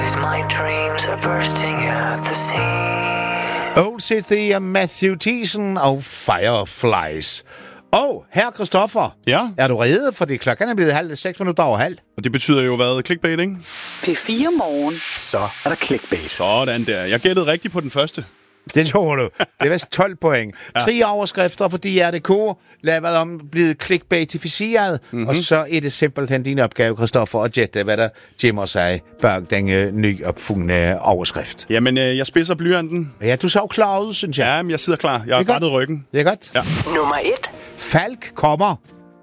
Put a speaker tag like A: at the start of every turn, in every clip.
A: days my dreams are bursting at the seams.
B: Old City af Matthew Thiessen og Fireflies. Og herr Christoffer,
C: Ja?
B: er du rede? Fordi klokken er blevet 6:30.
C: Og det betyder jo hvad? Clickbait, ikke?
D: P4 Morgen.
E: Så er der clickbait.
C: Sådan der. Jeg gættede rigtigt på den første.
B: Det tror du. Det var 12 point. 3 overskrifter, fordi RDK lavet om blevet clickbaitificeret. Og så er det simpelthen din opgave, Christoffer, at gætte, hvad der gemmer sig bag den nyopfundne overskrift.
C: Jamen, jeg spidser blyanten.
B: Ja, du så klar ud, synes jeg.
C: Ja, men jeg sidder klar. Jeg har
B: godt.
C: rettet ryggen.
B: Det er godt.
C: Ja.
D: Nummer 1.
B: Falk kommer.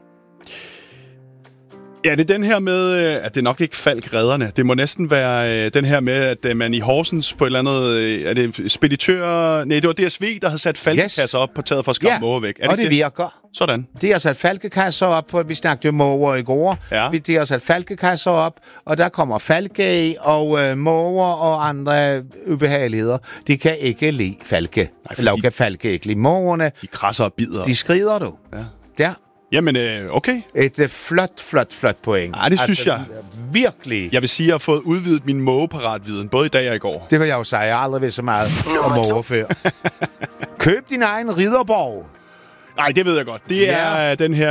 C: Ja, det er den her med, at det er nok ikke Falk-redderne. Det må næsten være den her med, at man i Horsens på et eller andet... Er det speditør... Nej, det var DSV, der havde sat falkekasser op på taget for at skræmme måger væk.
B: Og det virker.
C: Sådan.
B: De har sat falkekasser op på, vi snakkede jo måger i går.
C: Ja.
B: De har sat falkekasser op, og der kommer falke og måger og andre ubehageligheder. De kan ikke lide falke. Eller kan falke ikke lide mågerne.
C: De krasser og bider.
B: De skrider, du.
C: Ja.
B: Der.
C: Jamen, okay.
B: Et flot point.
C: Ej, det synes jeg.
B: Virkelig.
C: Jeg vil sige, at jeg har fået udvidet min mågeparatviden, både i dag og i går.
B: Det vil jeg jo sige. Jeg har aldrig ved så meget om måger før. Køb din egen ridderborg.
C: Nej, det ved jeg godt. Det er den her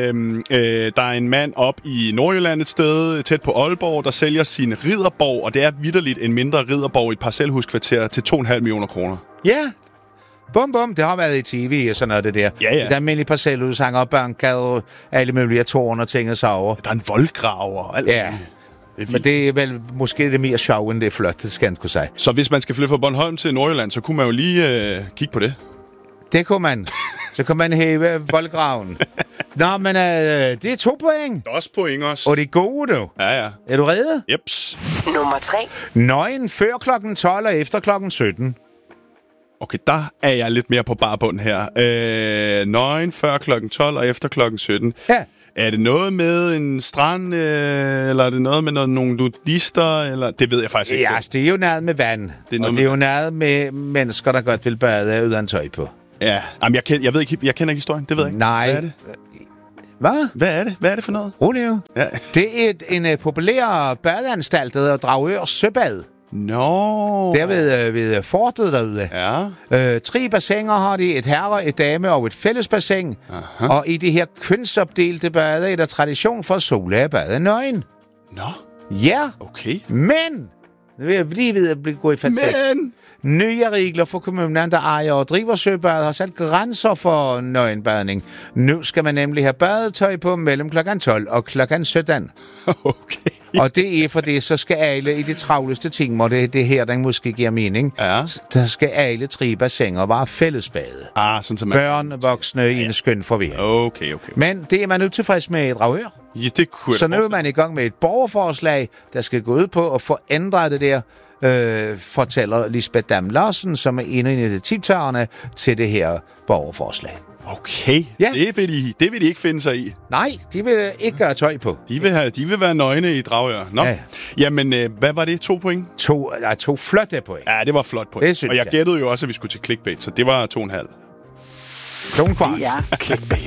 C: med, der er en mand op i Nordjylland et sted, tæt på Aalborg, der sælger sin ridderborg, og det er vitterligt en mindre ridderborg i et parcelhuskvarter til 2,5 millioner kroner.
B: Ja. Bum, det har været i tv og sådan noget, det der.
C: Ja.
B: Der er almindelige parcelhushanger og banker og alle mulige tårne og ting og sager.
C: Der er en voldgraver og alt
B: Ja.
C: muligt.
B: Men det er vel måske det mere sjov, end det er flot, det skal jeg kunne sige.
C: Så hvis man skal flytte fra Bornholm til Nordjylland, så kunne man jo lige kigge på det.
B: Det kunne man. Så kan man hæve voldgraven. Nå, men det er 2 point.
C: Også point også.
B: Og det er gode, du.
C: Ja.
B: Er du rede?
C: Jeps.
D: Nummer 3.
B: Nøgen før klokken 12 og efter klokken 17.
C: Okay, der er jeg lidt mere på barbund her. Nøgen før klokken 12 og efter klokken 17.
B: Ja.
C: Er det noget med en strand, eller er det noget med nogle nudister, eller det ved jeg faktisk ikke.
B: Ja, altså, det er jo noget med vand. Det er jo noget med mennesker, der godt vil bade uden tøj på.
C: Ja, jamen, jeg ved ikke, jeg kender ikke historien, det ved jeg ikke.
B: Nej.
C: Hvad er det?
B: Hvad?
C: Hvad er det for noget?
B: Rolig jo.
C: Ja.
B: Det er en populær badeanstalt, der hedder Dragør Søbad.
C: Nå.
B: Der ved fortet derude.
C: Ja.
B: 3 bassiner har de. Et herre, et dame og et fællesbassin. Aha. Og i de her kønsopdelte bader er der tradition for at sole at bade nøgen.
C: Nå.
B: Ja.
C: Okay.
B: Men nu vil jeg lige ved at gå i fat.
C: Men
B: nye regler for kommunen, der ejer og driver søbad, har sat grænser for nøgenbadning. Nu skal man nemlig have badetøj på mellem klokken 12 og klokken 17.
C: Okay.
B: Og det er fordi, så skal alle i de travleste timer, det her, der måske giver mening,
C: Ja.
B: der skal alle 3 bassiner være fællesbade.
C: Sådan så man...
B: Børn, voksne i en skøn forvirring.
C: Okay.
B: Men det er man nu tilfreds med i Dragør.
C: Ja, det kunne
B: Så nu er man i gang med et borgerforslag, der skal gå ud på at få ændret det der, fortæller Lisbeth Dam Larsen, som er en af initiativtagerne til det her borgerforslag.
C: Okay,
B: Ja.
C: det vil de ikke finde sig i.
B: Nej, de vil ikke gøre tøj på.
C: De vil være nøgne i Dragør. Nå.
B: Ja.
C: Jamen, hvad var det? 2 point?
B: 2 flotte point.
C: Ja, det var flot point.
B: Det synes
C: og jeg
B: jeg.
C: gættede jo også, at vi skulle til clickbait, så det var 2,5.
B: Don't
E: Det er clickbait.